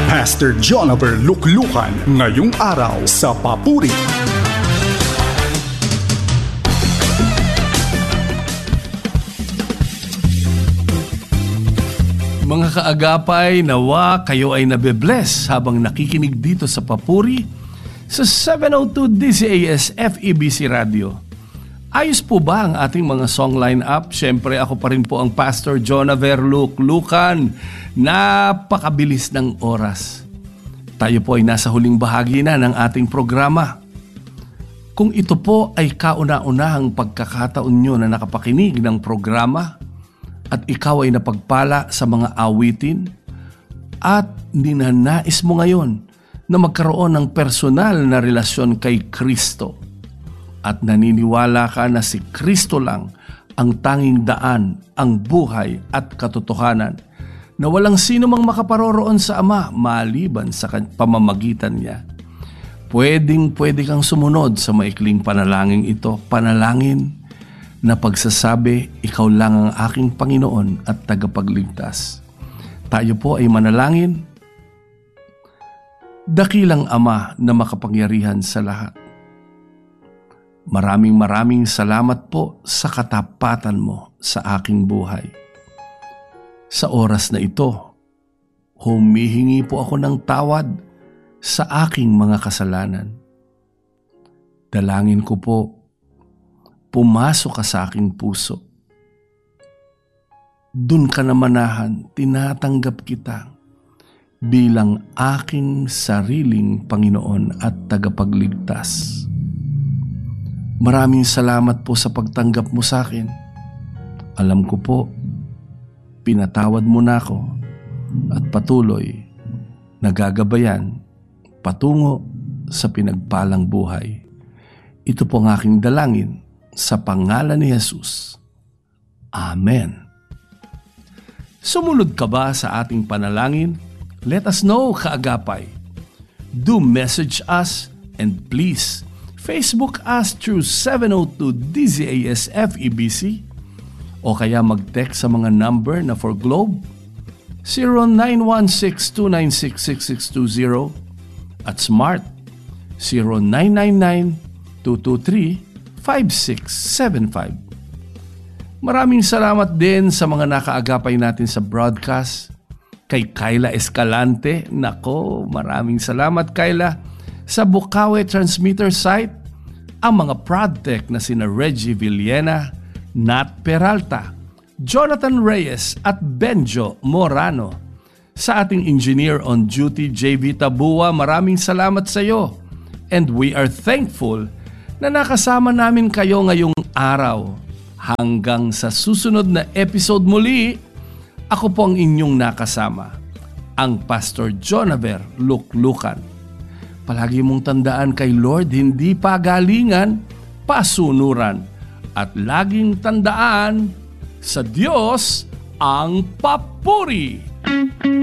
Pastor Jonaver Luklukan ngayong araw sa Papuri. Mga kaagapay, nawa kayo ay nabe-bless habang nakikinig dito sa Papuri sa 702 DZAS FEBC Radio. Ayos po ba ang ating mga song line-up? Siyempre ako pa rin po ang Pastor Jonaver Luklukan. Napakabilis ng oras. Tayo po ay nasa huling bahagi na ng ating programa. Kung ito po ay kauna-unahang pagkakataon nyo na nakapakinig ng programa, at ikaw ay napagpala sa mga awitin at ninanais mo ngayon na magkaroon ng personal na relasyon kay Kristo at naniniwala ka na si Kristo lang ang tanging daan, ang buhay at katotohanan na walang sino mang makaparoroon sa Ama maliban sa pamamagitan niya. Pwede kang sumunod sa maikling panalangin ito, panalangin na pagsasabi, ikaw lang ang aking Panginoon at tagapagligtas. Tayo po ay manalangin. Dakilang Ama na makapangyarihan sa lahat. Maraming salamat po sa katapatan mo sa aking buhay. Sa oras na ito, humihingi po ako ng tawad sa aking mga kasalanan. Dalangin ko po, pumasok ka sa aking puso. Dun ka na manahan, tinatanggap kita bilang aking sariling Panginoon at tagapagligtas. Maraming salamat po sa pagtanggap mo sa akin. Alam ko po, pinatawad mo na ako at patuloy nagagabayan patungo sa pinagpalang buhay. Ito po ang aking dalangin sa pangalan ni Jesus. Amen. Sumunod ka ba sa ating panalangin? Let us know, kaagapay. Do message us and please Facebook us through 702 DZAS FEBC o kaya mag-text sa mga number na for Globe 0916-296-6620 at Smart 0999-223-5675. Maraming salamat din sa mga nakaagapay natin sa broadcast. Kay Kayla Escalante, nako, maraming salamat Kayla. Sa Bukawe Transmitter Site, ang mga ProdTech na sina Reggie Villena, Nat Peralta, Jonathan Reyes at Benjo Morano. Sa ating engineer on duty, JV Tabua, maraming salamat sa iyo. And we are thankful na nakasama namin kayo ngayong araw. Hanggang sa susunod na episode muli, ako po ang inyong nakasama, ang Pastor Jonaver Luklukan. Palagi mong tandaan kay Lord, hindi pagalingan, pasunuran. At laging tandaan, sa Diyos ang papuri.